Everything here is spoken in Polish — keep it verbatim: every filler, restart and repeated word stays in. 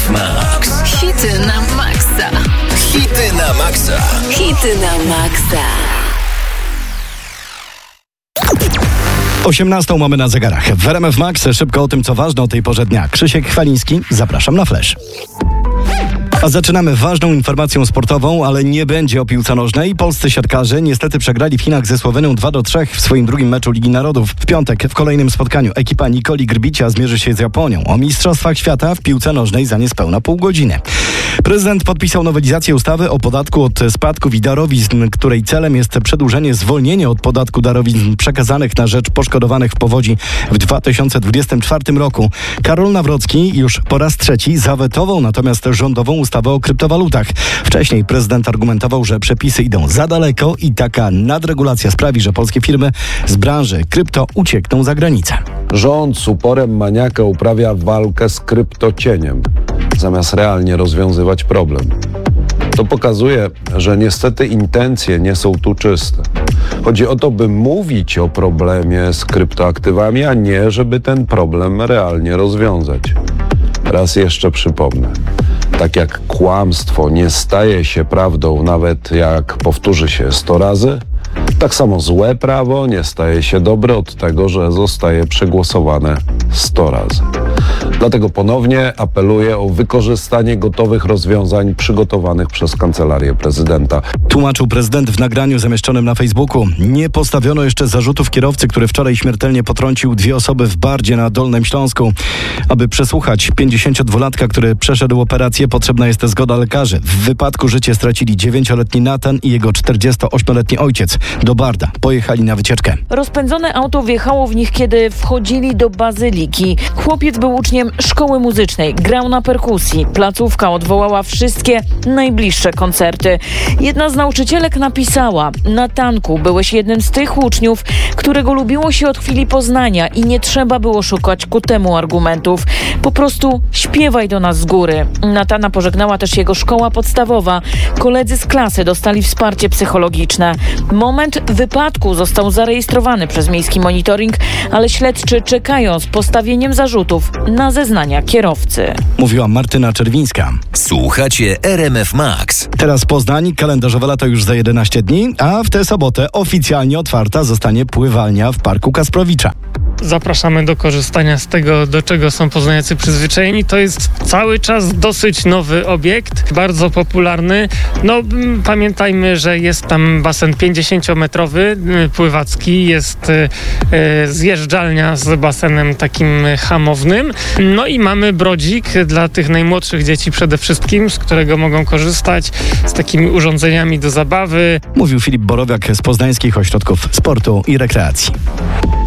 F Max. Hity na maksa. Hity na maksa. Hity na maksa. osiemnastą mamy na zegarach. W R M F Max szybko o tym, co ważne o tej porze dnia. Krzysiek Chwaliński, zapraszam na Flash. A zaczynamy ważną informacją sportową, ale nie będzie o piłce nożnej. Polscy siatkarze niestety przegrali w Chinach ze Słowenią dwa do trzech w swoim drugim meczu Ligi Narodów. W piątek w kolejnym spotkaniu ekipa Nikoli Grbicia zmierzy się z Japonią. O Mistrzostwach Świata w piłce nożnej za niespełna pół godziny. Prezydent podpisał nowelizację ustawy o podatku od spadków i darowizn, której celem jest przedłużenie zwolnienia od podatku darowizn przekazanych na rzecz poszkodowanych w powodzi w dwa tysiące dwudziestym czwartym roku. Karol Nawrocki już po raz trzeci zawetował natomiast rządową ustawę o kryptowalutach. Wcześniej prezydent argumentował, że przepisy idą za daleko i taka nadregulacja sprawi, że polskie firmy z branży krypto uciekną za granicę. Rząd z uporem maniaka uprawia walkę z kryptocieniem, zamiast realnie rozwiązywać problem. To pokazuje, że niestety intencje nie są tu czyste. Chodzi o to, by mówić o problemie z kryptoaktywami, a nie, żeby ten problem realnie rozwiązać. Raz jeszcze przypomnę. Tak jak kłamstwo nie staje się prawdą, nawet jak powtórzy się sto razy, tak samo złe prawo nie staje się dobre od tego, że zostaje przegłosowane sto razy. Dlatego ponownie apeluję o wykorzystanie gotowych rozwiązań przygotowanych przez Kancelarię Prezydenta. Tłumaczył prezydent w nagraniu zamieszczonym na Facebooku. Nie postawiono jeszcze zarzutów kierowcy, który wczoraj śmiertelnie potrącił dwie osoby w Bardzie na Dolnym Śląsku. Aby przesłuchać pięćdziesięciodwulatka, który przeszedł operację, potrzebna jest zgoda lekarzy. W wypadku życie stracili dziewięcioletni Natan i jego czterdziestoośmioletni ojciec. Do Barda pojechali na wycieczkę. Rozpędzone auto wjechało w nich, kiedy wchodzili do bazyliki. Chłopiec był uczniem szkoły muzycznej, grał na perkusji. Placówka odwołała wszystkie najbliższe koncerty. Jedna z nauczycielek napisała: Natanku, byłeś jednym z tych uczniów, którego lubiło się od chwili poznania i nie trzeba było szukać ku temu argumentów. Po prostu śpiewaj do nas z góry. Natana pożegnała też jego szkoła podstawowa. Koledzy z klasy dostali wsparcie psychologiczne. Moment wypadku został zarejestrowany przez miejski monitoring, ale śledczy czekają z postawieniem zarzutów na zeznania kierowcy. Mówiła Martyna Czerwińska. Słuchacie R M F Max. Teraz Poznań, kalendarzowe lato już za jedenaście dni, a w tę sobotę oficjalnie otwarta zostanie pływalnia w Parku Kasprowicza. Zapraszamy do korzystania z tego, do czego są poznaniacy przyzwyczajeni. To jest cały czas dosyć nowy obiekt, bardzo popularny. No, m, pamiętajmy, że jest tam basen pięćdziesięciometrowy, y, pływacki, jest y, y, zjeżdżalnia z basenem takim hamownym. No i mamy brodzik dla tych najmłodszych dzieci przede wszystkim, z którego mogą korzystać, z takimi urządzeniami do zabawy. Mówił Filip Borowiak z Poznańskich Ośrodków Sportu i Rekreacji.